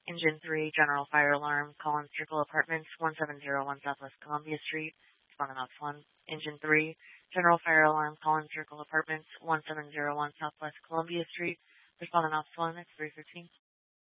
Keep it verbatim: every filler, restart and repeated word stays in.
Engine three, general fire alarm, Collins Circle Apartments, one seven zero one Southwest Columbia Street. Responding ops one. Engine three, general fire alarm, Collins Circle Apartments, one seven zero one Southwest Columbia Street. Responding ops one, it's three fifteen.